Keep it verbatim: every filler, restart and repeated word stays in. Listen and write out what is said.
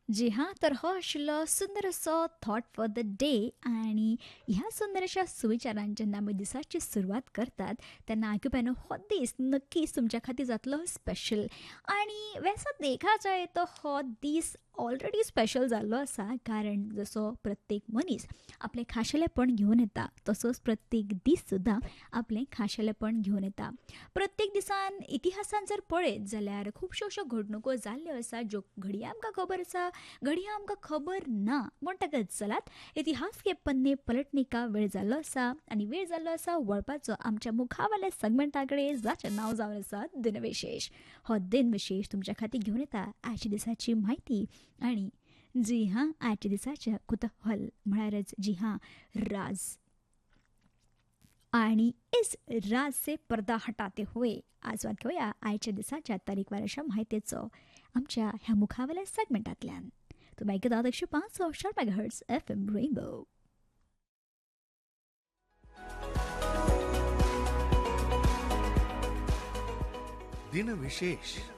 जी हां, तर हो आशिल्लो सुंदर असो थॉट फॉर द डे आणि ह्या सुंदर अशा सुविचारान जेन्ना आमी दिसाची सुरवात करतात तेन्ना आयकुप्यानो हो दीस नक्कीच तुमच्या खातीर जातलो स्पेशल आणि वैसा देखा जाय तो हो दीस ऑलरेडी स्पेशल जाल्लो आसा कारण जसो प्रत्येक मनीस आपलें खाशेलेपण घेवन येता तसोच प्रत्येक दीस सुद्दां आपलें खाशेलेपण घेवन येता. प्रत्येक दिसान इतिहासान जर पळयत जाल्यार खुबश्यो अश्यो घडणुको जाल्ल्यो आसा ज्यो घडये आमकां खबर आसा घडये आमकां खबर ना. म्हणटकच चलात इतिहास के पन्ने पलटने का वेळ जाल्लो आसा आनी वेळ जाल्लो आसा वळपाचो आमच्या मुखावेल्या सेगमेंटा कडेन जाचें नांव जावन आसा दिनविशेश. हो दिनविशेश तुमच्या खातीर घेवन येता आयच्या दिसाची म्हायती आनी जी हां आयच्या दिसाच्या कुतूहल म्हळ्यारच जी हां राज आणि इस राज से पर्दा हटाते हुए आज वाद घेऊया आयच्या दिसाच्या तारीखवार अशा माहितीचो आमच्या ह्या मुखावेल्या सेगमेंटांतल्यान. तुम्ही ऐकत आहात एकशे पाच चार मेगाहर्ट्ज एफ एम रेनबो. दिनविशेष